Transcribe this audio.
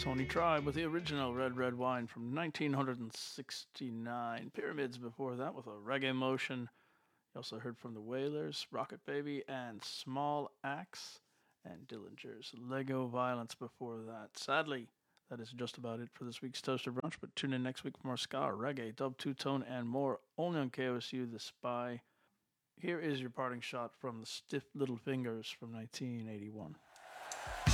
Tony Tribe with the original Red Red Wine from 1969. Pyramids before that with a reggae motion. You also heard from the Wailers, Rocket Baby, and Small Axe, and Dillinger's Lego Violence before that. Sadly, that is just about it for this week's Toaster Brunch, but tune in next week for more ska, reggae, dub, two-tone, and more, only on KOSU The Spy. Here is your parting shot from the Stiff Little Fingers from 1981.